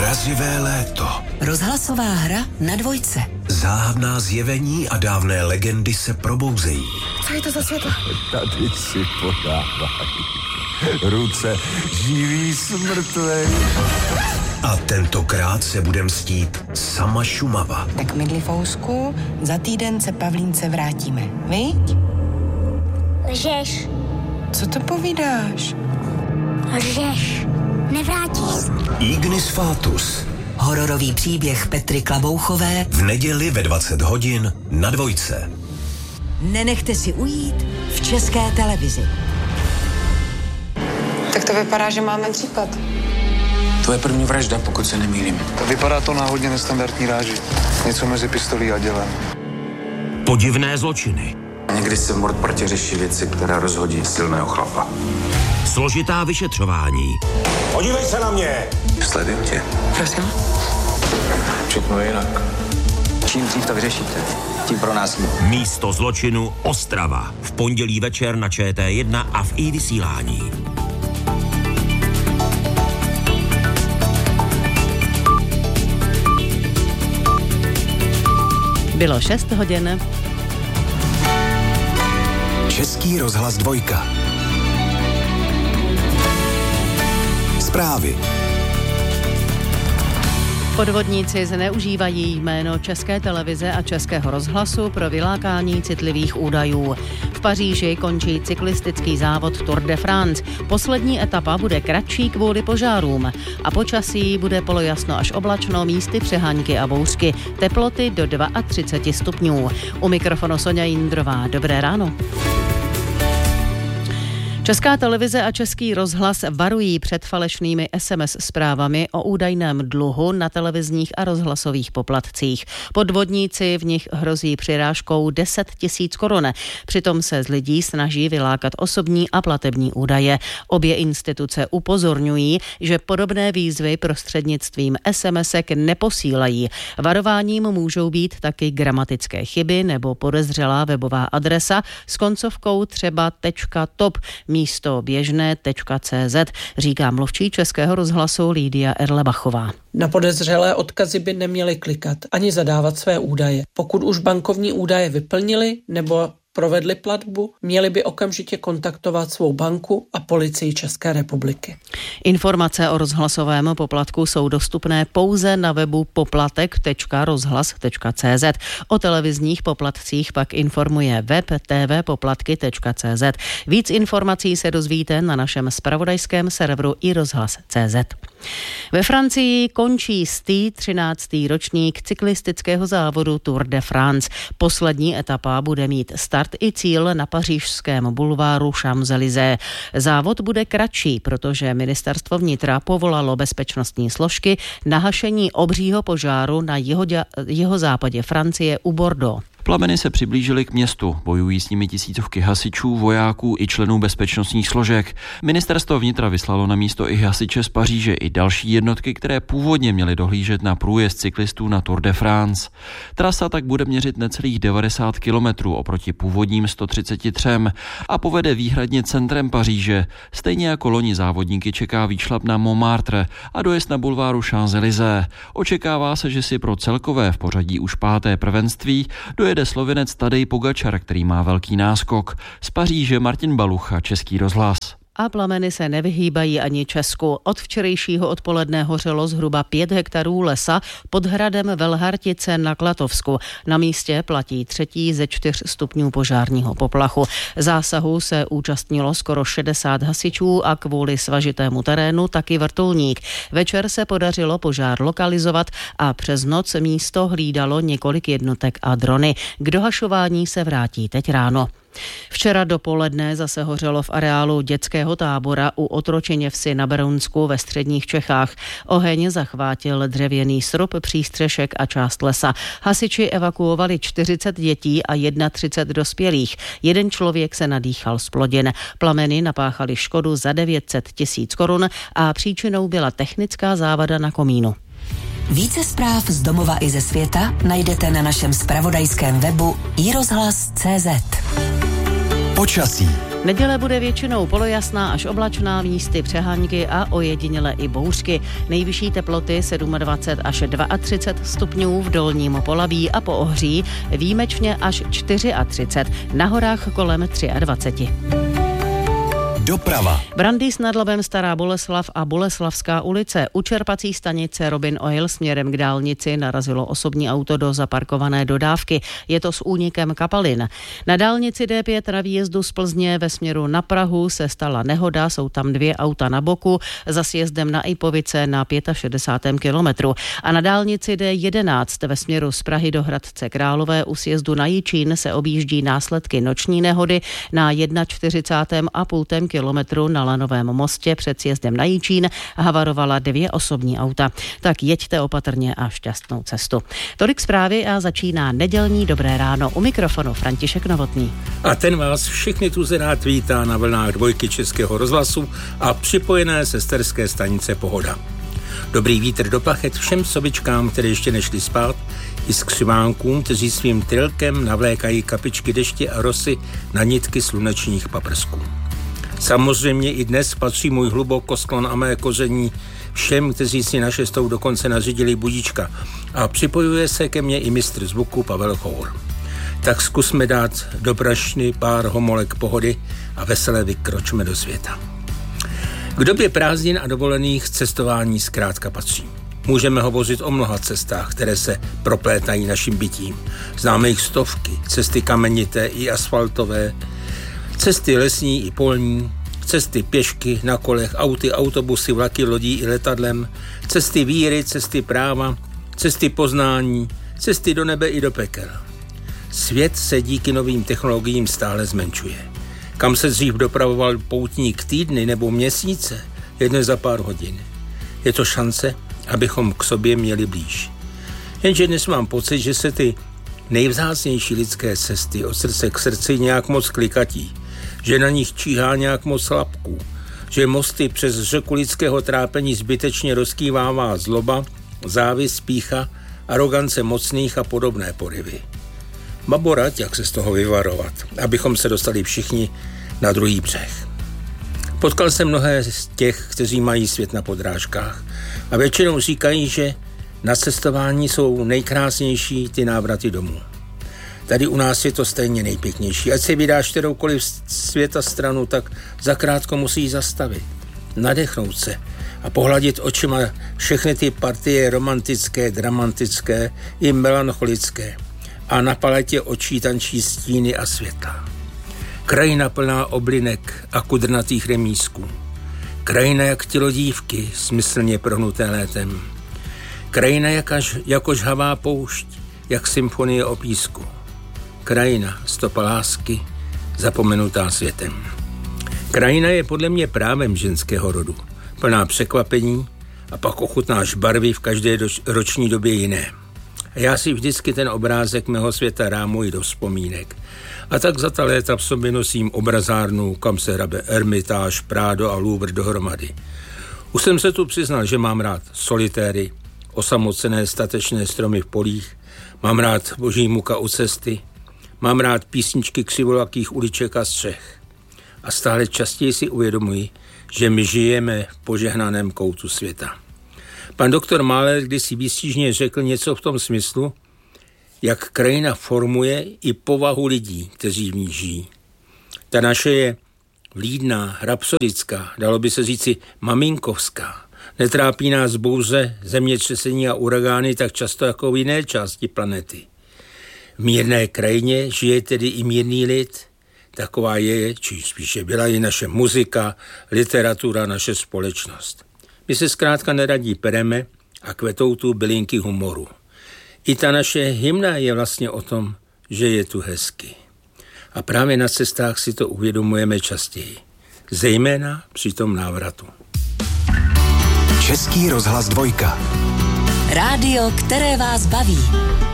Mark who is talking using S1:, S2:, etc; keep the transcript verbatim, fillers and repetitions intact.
S1: Mrazivé léto.
S2: Rozhlasová hra na dvojce.
S1: Záhadná zjevení a dávné legendy se probouzejí.
S3: Co je to za světlo?
S4: Tady si podávají ruce živý s mrtvej.
S1: A tentokrát se bude mstít sama Šumava.
S2: Tak Mydlifousku, za týden se Pavlínce vrátíme, viď?
S3: Lžeš.
S2: Co to povídáš?
S3: Lžeš. Nevrátíš se.
S1: Ignis Fatuus.
S2: Hororový příběh Petry Klabouchové
S1: V neděli ve dvacet hodin na dvojce.
S2: Nenechte si ujít v České televizi.
S5: Tak to vypadá, že máme případ.
S6: To je první vražda, pokud se nemýlím.
S7: Vypadá to na hodně nestandardní ráži. Něco mezi pistolí a dělem.
S1: Podivné zločiny.
S6: Někdy se v Mordportě řeší věci, které rozhodí silného chlapa.
S1: Složitá vyšetřování.
S8: Podívej se na mě!
S6: Sleduju tě.
S5: Prosím?
S6: Všechno je jinak. Čím dřív to vyřešíte, tím pro nás líp.
S1: Místo zločinu Ostrava. V pondělí večer na Č T jedna a v iVysílání.
S9: Bylo šest hodin.
S1: Český rozhlas dvojka. Zprávy.
S9: Podvodníci zneužívají jméno České televize a Českého rozhlasu pro vylákání citlivých údajů. V Paříži končí cyklistický závod Tour de France. Poslední etapa bude kratší kvůli požárům. A počasí bude polojasno až oblačno, místy přehánky a bouřky. Teploty do třicet dva stupňů. U mikrofonu Soňa Jindrová. Dobré ráno. Česká televize a Český rozhlas varují před falešnými es em es zprávami o údajném dluhu na televizních a rozhlasových poplatcích. Podvodníci v nich hrozí přirážkou deset tisíc korun. Přitom se z lidí snaží vylákat osobní a platební údaje. Obě instituce upozorňují, že podobné výzvy prostřednictvím es em esek neposílají. Varováním můžou být taky gramatické chyby nebo podezřelá webová adresa s koncovkou třeba .top místo běžné tečka cé zet, říká mluvčí Českého rozhlasu Lídia Erlebachová.
S10: Na podezřelé odkazy by neměli klikat ani zadávat své údaje. Pokud už bankovní údaje vyplnili nebo provedli platbu, měli by okamžitě kontaktovat svou banku a policii České republiky.
S9: Informace o rozhlasovém poplatku jsou dostupné pouze na webu poplatek tečka rozhlas tečka cé zet. O televizních poplatcích pak informuje web t v poplatky tečka cé zet. Víc informací se dozvíte na našem zpravodajském serveru i rozhlas tečka cé zet. Ve Francii končí stý třináctý ročník cyklistického závodu Tour de France. Poslední etapa bude mít start i cíl na pařížském bulváru Champs-Élysées. Závod bude kratší, protože ministerstvo vnitra povolalo bezpečnostní složky na hašení obřího požáru na jihozápadě Francie u Bordeaux.
S11: Plameny se přiblížily k městu, bojují s nimi tisícovky hasičů, vojáků i členů bezpečnostních složek. Ministerstvo vnitra vyslalo na místo i hasiče z Paříže i další jednotky, které původně měly dohlížet na průjezd cyklistů na Tour de France. Trasa tak bude měřit necelých devadesát kilometrů oproti původním sto třicet tři a povede výhradně centrem Paříže. Stejně jako loni závodníky čeká výšlap na Montmartre a dojezd na bulváru Champs-Élysées. Očekává se, že si pro celkové v pořadí už páté prvenství dojede Slovinec Tadej Pogačar, který má velký náskok. Z Paříže Martin Balucha, Český rozhlas.
S9: A plameny se nevyhýbají ani Česku. Od včerejšího odpoledne hořelo zhruba pět hektarů lesa pod hradem Velhartice na Klatovsku. Na místě platí třetí ze čtyř stupňů požárního poplachu. Zásahu se účastnilo skoro šedesát hasičů a kvůli svažitému terénu taky vrtulník. Večer se podařilo požár lokalizovat a přes noc místo hlídalo několik jednotek a drony. K dohašování se vrátí teď ráno. Včera dopoledne zase hořelo v areálu dětského tábora u Otročeněvsi na Berounsku ve středních Čechách. Oheň zachvátil dřevěný srub, přístřešek a část lesa. Hasiči evakuovali čtyřicet dětí a třicet jedna dospělých. Jeden člověk se nadýchal z plodin. Plameny napáchaly škodu za devět set tisíc korun a příčinou byla technická závada na komínu.
S2: Více zpráv z domova i ze světa najdete na našem zpravodajském webu i rozhlas tečka cé zet.
S1: Počasí.
S9: Neděle bude většinou polojasná až oblačná, místy přehánky a ojediněle i bouřky. Nejvyšší teploty dvacet sedm až třicet dva stupňů v Dolním Polabí a po Ohří, výjimečně až třicet čtyři, na horách kolem dvacet tři.
S12: Doprava.
S9: Brandýs nad Labem, Stará Boleslav a Boleslavská ulice. U čerpací stanice Robin Oil směrem k dálnici narazilo osobní auto do zaparkované dodávky. Je to s únikem kapalin. Na dálnici D pět na výjezdu z Plzně ve směru na Prahu se stala nehoda, jsou tam dvě auta na boku, za sjezdem na Ipovice na šedesátém pátém kilometru. A na dálnici D jedenáct ve směru z Prahy do Hradce Králové u sjezdu na Jičín se objíždí následky noční nehody na čtyřicátém prvním kilometru na Lanovém mostě před sjezdem na Jičín havarovala dvě osobní auta. Tak jeďte opatrně a šťastnou cestu. Tolik zprávy a začíná nedělní Dobré ráno. U mikrofonu František Novotný.
S13: A ten vás všechny tuze rád vítá na vlnách dvojky Českého rozhlasu a připojené sesterské stanice Pohoda. Dobrý vítr do plachet všem sobičkám, které ještě nešli spát, i skřivánkům, kteří svým trylkem navlékají kapičky deště a rosy na nitky slunečních paprsků. Samozřejmě i dnes patří můj hlubokosklan a mé koření všem, kteří si na šestou dokonce nařídili budíčka, a připojuje se ke mně i mistr zvuku Pavel Chour. Tak zkusme dát do brašny pár homolek pohody a veselé vykročme do světa. K době prázdnin a dovolených cestování zkrátka patří. Můžeme hovořit o mnoha cestách, které se proplétají naším bytím. Známe jich stovky, cesty kamenité i asfaltové, cesty lesní i polní, cesty pěšky, na kolech, auty, autobusy, vlaky, lodí i letadlem, cesty víry, cesty práva, cesty poznání, cesty do nebe i do pekel. Svět se díky novým technologiím stále zmenšuje. Kam se dřív dopravoval poutník týdny nebo měsíce, jedno za pár hodin. Je to šance, abychom k sobě měli blíž. Jenže dnes mám pocit, že se ty nejvzácnější lidské cesty od srdce k srdci nějak moc klikatí, že na nich číhá nějak moc lapků, že mosty přes řeku lidského trápení zbytečně rozkývává zloba, závis, pýcha, arogance mocných a podobné porivy. Baborať, jak se z toho vyvarovat, abychom se dostali všichni na druhý břeh. Potkal jsem mnohé z těch, kteří mají svět na podrážkách a většinou říkají, že na cestování jsou nejkrásnější ty návraty domů. Tady u nás je to stejně nejpěknější. Ať se vydáš kteroukoliv světa stranu, tak zakrátko musíš zastavit, nadechnout se a pohladit očima všechny ty partie romantické, dramatické i melancholické. A na paletě očí tančí stíny a světla. Krajina plná oblinek a kudrnatých remísků. Krajina jak tělodívky, smyslně prohnuté létem. Krajina jakaž, jako žhavá poušť, jak symfonie o písku. Krajina, stopa lásky, zapomenutá světem. Krajina je podle mě právem ženského rodu, plná překvapení a pak ochutnáš barvy v každé do, roční době jiné. A já si vždycky ten obrázek mého světa rámuji do vzpomínek. A tak za ta léta v sobě nosím obrazárnu, kam se hrabe Ermitáž, Prádo a Louvre dohromady. Už jsem se tu přiznal, že mám rád solitéry, osamocené statečné stromy v polích, mám rád boží muka u cesty, mám rád písničky křivolakých uliček a střech. A stále častěji si uvědomuji, že my žijeme v požehnaném koutu světa. Pan doktor Mahler kdysi výstižně řekl něco v tom smyslu, jak krajina formuje i povahu lidí, kteří v ní žijí. Ta naše je vlídná, rapsodická, dalo by se říci maminkovská. Netrápí nás bouře, zemětřesení a uragány tak často jako v jiné části planety. V mírné krajině žije tedy i mírný lid. Taková je, či spíše byla i naše muzika, literatura, naše společnost. My se zkrátka neradí pereme a kvetou tu bylinky humoru. I ta naše hymna je vlastně o tom, že je tu hezky. A právě na cestách si to uvědomujeme častěji. Zejména při tom návratu.
S12: Český rozhlas dvojka.
S14: Rádio, které vás baví.